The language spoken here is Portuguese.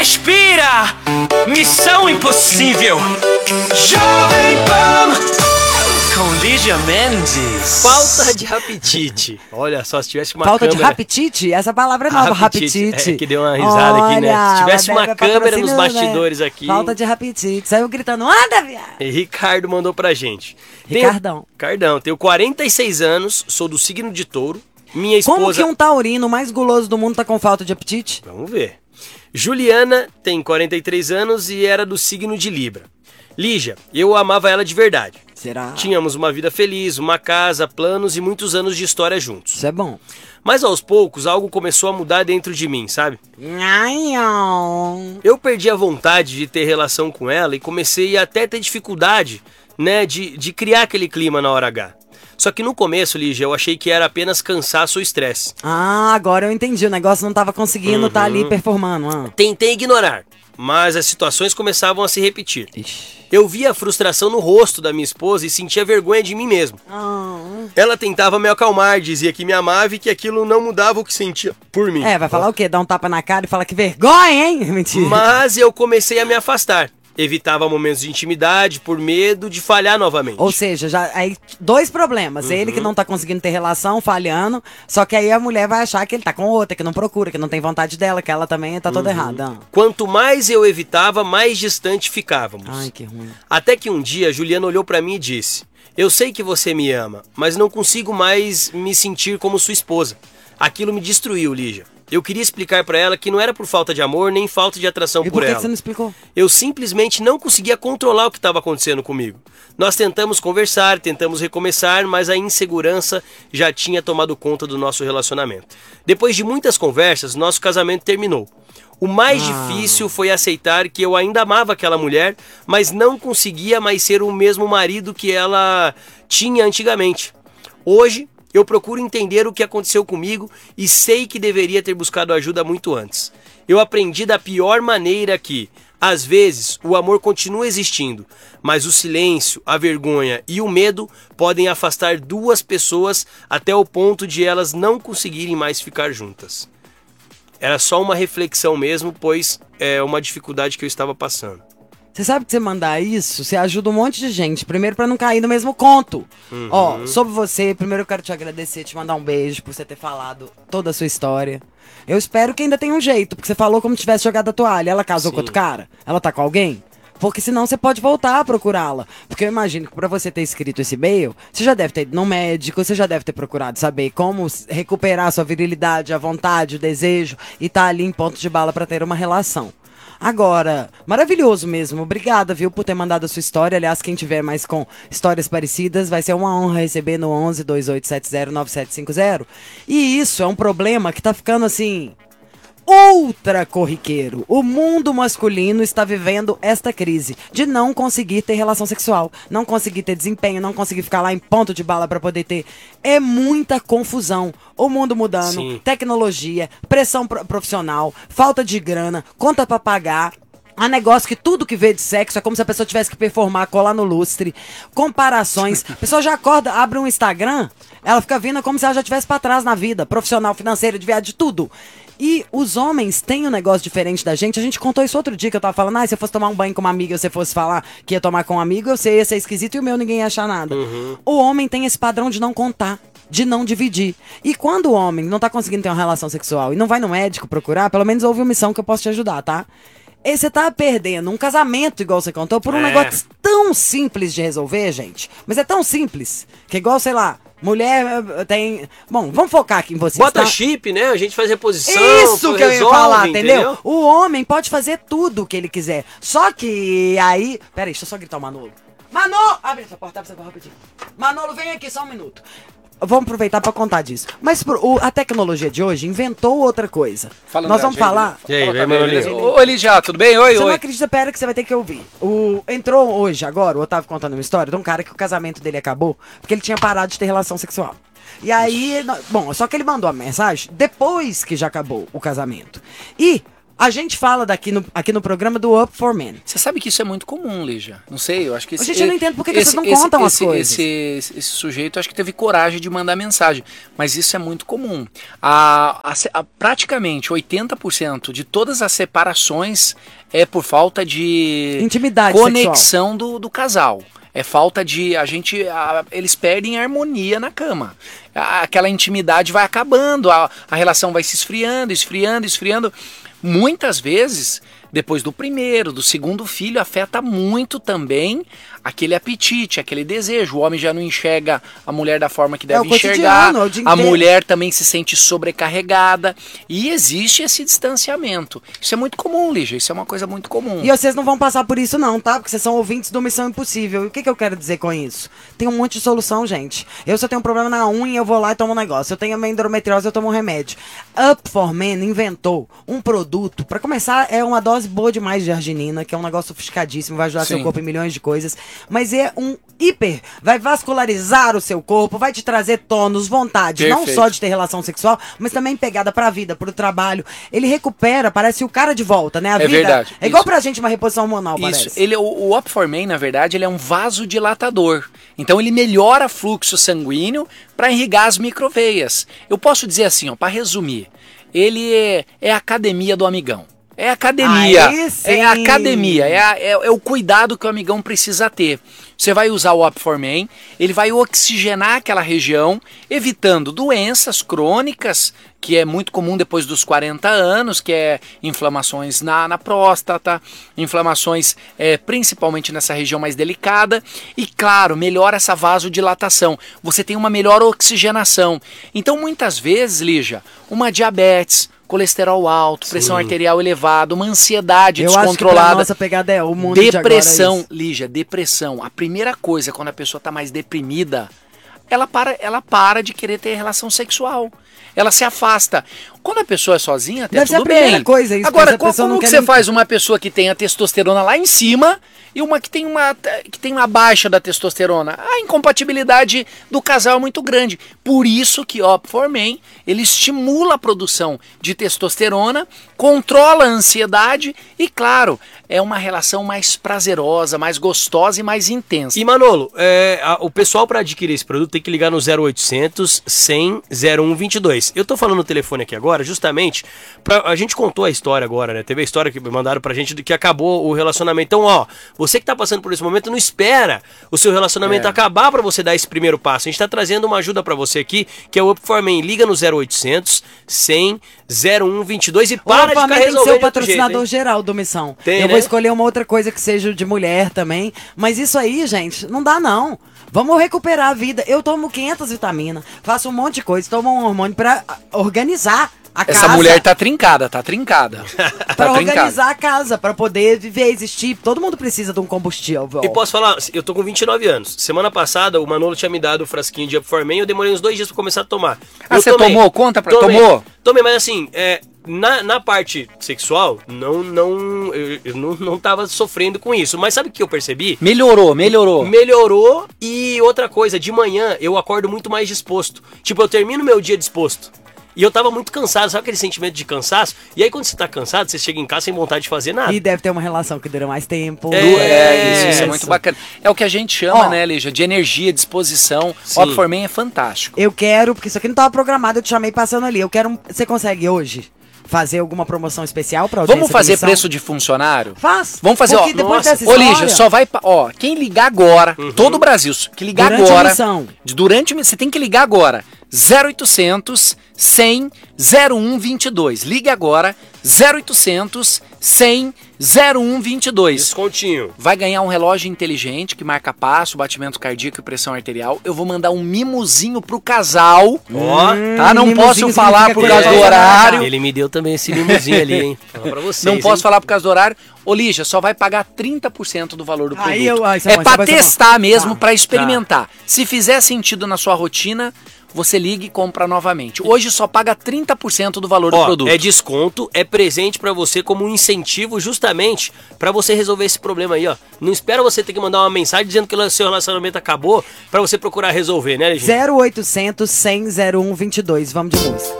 Respira! Missão impossível! Jovem Pan! Com Lígia Mendes. Falta de apetite. Olha só, se tivesse uma Falta câmera... de apetite? Essa palavra é nova, apetite. É, que deu uma risada aqui, né? Se tivesse uma câmera nos bastidores aqui... Falta de apetite. Saiu gritando, anda, viado! E Ricardo mandou pra gente. Ricardão. Tenho 46 anos, sou do signo de Touro. Minha esposa... Como que um taurino mais guloso do mundo tá com falta de apetite? Vamos ver. Juliana tem 43 anos e era do signo de Libra. Lígia, eu amava ela de verdade. Será? Tínhamos uma vida feliz, uma casa, planos e muitos anos de história juntos. Isso é bom. Mas aos poucos algo começou a mudar dentro de mim, sabe? Ai, Eu perdi a vontade de ter relação com ela e comecei a até ter dificuldade, né, de criar aquele clima na hora H. Só que no começo, Lígia, eu achei que era apenas cansaço ou estresse. Ah, agora eu entendi. O negócio não tava conseguindo tá ali performando. Tentei ignorar, mas as situações começavam a se repetir. Ixi. Eu via a frustração no rosto da minha esposa e sentia vergonha de mim mesmo. Ela tentava me acalmar, dizia que me amava e que aquilo não mudava o que sentia por mim. É, vai falar o quê? Dar um tapa na cara e falar que vergonha, hein? Mentira. Mas eu comecei a me afastar. Evitava momentos de intimidade por medo de falhar novamente. Ou seja, já aí dois problemas. Ele que não tá conseguindo ter relação, falhando. Só que aí a mulher vai achar que ele tá com outra, que não procura, que não tem vontade dela, que ela também tá toda errada. Quanto mais eu evitava, mais distante ficávamos. Ai, que ruim. Até que um dia, Juliana olhou pra mim e disse: eu sei que você me ama, mas não consigo mais me sentir como sua esposa. Aquilo me destruiu, Lígia. Eu queria explicar pra ela que não era por falta de amor, nem falta de atração por ela. E por que você não explicou? Eu simplesmente não conseguia controlar o que estava acontecendo comigo. Nós tentamos conversar, tentamos recomeçar, mas a insegurança já tinha tomado conta do nosso relacionamento. Depois de muitas conversas, nosso casamento terminou. O mais difícil foi aceitar que eu ainda amava aquela mulher, mas não conseguia mais ser o mesmo marido que ela tinha antigamente. Hoje, eu procuro entender o que aconteceu comigo e sei que deveria ter buscado ajuda muito antes. Eu aprendi da pior maneira que, às vezes, o amor continua existindo, mas o silêncio, a vergonha e o medo podem afastar duas pessoas até o ponto de elas não conseguirem mais ficar juntas. Era só uma reflexão mesmo, pois é uma dificuldade que eu estava passando. Você sabe que você mandar isso, você ajuda um monte de gente. Primeiro pra não cair no mesmo conto. Ó, sobre você, primeiro eu quero te agradecer, te mandar um beijo por você ter falado toda a sua história. Eu espero que ainda tenha um jeito, porque você falou como se tivesse jogado a toalha. Ela casou com outro cara? Ela tá com alguém? Porque senão você pode voltar a procurá-la. Porque eu imagino que pra você ter escrito esse e-mail, você já deve ter ido no médico, você já deve ter procurado saber como recuperar a sua virilidade, a vontade, o desejo e tá ali em ponto de bala pra ter uma relação. Agora, maravilhoso mesmo. Obrigada, viu, por ter mandado a sua história. Aliás, quem tiver mais com histórias parecidas, vai ser uma honra receber no 11 2870 9750. E isso é um problema que tá ficando assim ultra corriqueiro. O mundo masculino está vivendo esta crise de não conseguir ter relação sexual, não conseguir ter desempenho, não conseguir ficar lá em ponto de bala para poder ter. É muita confusão. O mundo mudando, tecnologia, pressão profissional, falta de grana, conta para pagar. Há negócio que tudo que vê de sexo é como se a pessoa tivesse que performar, colar no lustre, comparações. A pessoa já acorda, abre um Instagram, ela fica vindo como se ela já estivesse pra trás na vida, profissional, financeira, de viagem, de tudo. E os homens têm um negócio diferente da gente. A gente contou isso outro dia, que eu tava falando, se eu fosse tomar um banho com uma amiga, se você fosse falar que ia tomar com um amigo, eu sei, ia ser esquisito e o meu ninguém ia achar nada. O homem tem esse padrão de não contar, de não dividir. E quando o homem não tá conseguindo ter uma relação sexual e não vai no médico procurar, pelo menos houve uma missão que eu posso te ajudar, tá? E você tá perdendo um casamento, igual você contou, por um negócio tão simples de resolver, gente. Mas é tão simples, que igual, sei lá, mulher tem... Bom, vamos focar aqui em você. Bota chip, né? A gente faz reposição. Isso que eu ia falar, entendeu? O homem pode fazer tudo o que ele quiser. Só que aí... Pera aí, deixa eu só gritar o Manolo. Manolo! Abre essa porta, abre essa porta rapidinho. Manolo, vem aqui só um minuto. Vamos aproveitar pra contar disso. Mas a tecnologia de hoje inventou outra coisa. Nós vamos falar... E aí, vem, Manolinho? Oi, Lígia, tudo bem? Oi, Você oi. não acredita, pera que você vai ter que ouvir. Entrou hoje, agora, o Otávio contando uma história de um cara que o casamento dele acabou porque ele tinha parado de ter relação sexual. E aí, bom, só que ele mandou a mensagem depois que já acabou o casamento. E A gente fala aqui no programa do Up for Men. Você sabe que isso é muito comum, Lígia. Não sei, eu acho que... Gente, eu não entendo por que vocês não contam as coisas. Esse sujeito, acho que teve coragem de mandar mensagem. Mas isso é muito comum. Praticamente 80% de todas as separações é por falta de... intimidade conexão do casal. É falta de... eles perdem a harmonia na cama. Aquela intimidade vai acabando, a relação vai se esfriando, esfriando, esfriando. Muitas vezes, depois do primeiro, do segundo filho, afeta muito também aquele apetite, aquele desejo. O homem já não enxerga a mulher da forma que deve enxergar. A mulher também se sente sobrecarregada. E existe esse distanciamento. Isso é muito comum, Lígia. Isso é uma coisa muito comum. E vocês não vão passar por isso não, tá? Porque vocês são ouvintes do Missão Impossível. E o que eu quero dizer com isso? Tem um monte de solução, gente. Eu, se eu tenho um problema na unha, eu vou lá e tomo um negócio. Eu tenho uma endometriose, eu tomo um remédio. Up for Men inventou um produto. Pra começar, é uma dose boa demais de arginina, que é um negócio sofisticadíssimo, vai ajudar seu corpo em milhões de coisas. Mas é um vai vascularizar o seu corpo, vai te trazer tônus, vontade, Perfeito. não só de ter relação sexual, mas também pegada pra vida, pro trabalho. Ele recupera, parece o cara de volta, né? A vida verdade. é igual pra gente uma reposição hormonal, parece. Isso. O Up for Men, na verdade, ele é um vasodilatador. Então ele melhora o fluxo sanguíneo para irrigar as microveias. Eu posso dizer assim, ó, para resumir, ele é a academia do amigão. É academia, é academia, é o cuidado que o amigão precisa ter. Você vai usar o Up for Men, ele vai oxigenar aquela região, evitando doenças crônicas, que é muito comum depois dos 40 anos, que é inflamações na próstata, inflamações principalmente nessa região mais delicada, e claro, melhora essa vasodilatação, você tem uma melhor oxigenação. Então muitas vezes, Lígia, uma diabetes, colesterol alto, pressão arterial elevada, uma ansiedade descontrolada. Acho que a nossa pegada é o mundo depressão, de agora, Lígia, depressão. A primeira coisa, quando a pessoa está mais deprimida, ela para de querer ter relação sexual. Ela se afasta. Quando a pessoa é sozinha, até deve tudo ser a primeira bem. Coisa, isso, agora, como que você faz uma pessoa que tem a testosterona lá em cima e uma que tem uma baixa da testosterona? A incompatibilidade do casal é muito grande. Por isso que Up for Men, ele estimula a produção de testosterona, controla a ansiedade e, claro, é uma relação mais prazerosa, mais gostosa e mais intensa. E Manolo, o pessoal para adquirir esse produto tem que ligar no 0800 100 0122. Eu tô falando no telefone aqui agora justamente a gente contou a história agora, né? Teve a história que mandaram pra gente de que acabou o relacionamento. Então, ó, você que tá passando por esse momento, não espera o seu relacionamento acabar pra você dar esse primeiro passo. A gente tá trazendo uma ajuda pra você aqui, que é o Up for Men. Liga no 0800 100 0122 e para de ficar resolvendo. Tem que ser o patrocinador geral do Missão. Eu vou escolher uma outra coisa que seja de mulher também. Mas isso aí, gente, não dá não. Vamos recuperar a vida. Eu tomo 500 vitaminas, faço um monte de coisa, tomo um hormônio pra organizar a casa. Essa mulher tá trincada. Pra organizar a casa, pra poder viver, existir. Todo mundo precisa de um combustível. E posso falar, eu tô com 29 anos. Semana passada, o Manolo tinha me dado o frasquinho de Up for Men, eu demorei uns 2 dias pra começar a tomar. Você tomou? Conta pra... Tomou? Tomei, mas assim, na parte sexual, eu não tava sofrendo com isso. Mas sabe o que eu percebi? Melhorou. Melhorou e outra coisa, de manhã eu acordo muito mais disposto. Tipo, eu termino meu dia disposto. E eu tava muito cansado, sabe aquele sentimento de cansaço? E aí quando você tá cansado, você chega em casa sem vontade de fazer nada. E deve ter uma relação que dura mais tempo. Isso é muito bacana. É o que a gente chama, né, Lígia, de energia, disposição. O Up for Men é fantástico. Eu quero, porque isso aqui não tava programado, eu te chamei passando ali. Você consegue hoje fazer alguma promoção especial pra audiência? Vamos fazer preço de funcionário? Faz. Vamos fazer, porque depois dessa história... Lígia, só vai... quem ligar agora, todo o Brasil, que ligar durante agora... Durante a missão. Você tem que ligar agora. 0800 100 0122. Ligue agora. 0800 100 0122. Descontinho. Vai ganhar um relógio inteligente que marca passo, batimento cardíaco e pressão arterial. Eu vou mandar um mimozinho pro casal. Tá? Não posso falar por causa do horário. Ele me deu também esse mimozinho ali, hein? Fala pra vocês, não posso falar por causa do horário. Ô, Lígia, só vai pagar 30% do valor do produto. É pra testar mesmo, pra experimentar. Se fizer sentido na sua rotina, você liga e compra novamente. Hoje só paga 30% do valor do produto. É desconto, é presente pra você como um incentivo justamente pra você resolver esse problema aí, ó. Não espera você ter que mandar uma mensagem dizendo que o seu relacionamento acabou pra você procurar resolver, né, gente? 0800 100 0122. Vamos de música.